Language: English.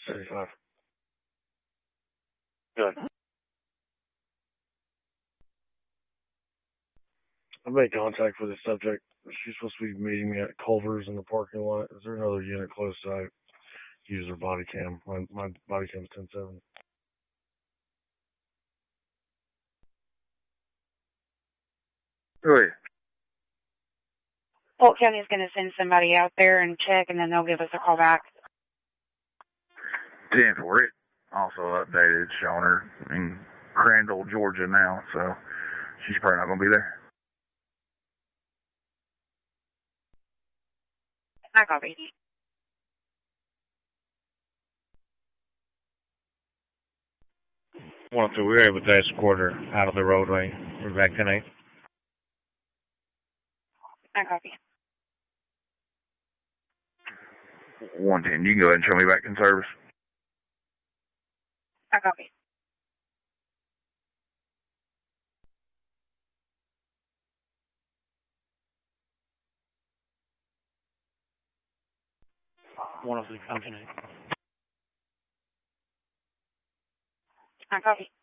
75. Good. I made contact with the subject. She's supposed to be meeting me at Culver's in the parking lot. Is there another unit close to I use her body cam? My body cam's 10-7. Go ahead. Polk County is going to send somebody out there and check, and then they'll give us a call back. 10 for it. Also updated, showing her in Crandall, Georgia now, so she's probably not going to be there. I copy. One or two, we were able to escort her out of the roadway. We're back tonight. I copy. 110, you can go ahead and show me back in service. I copy. One of the continent. I copy.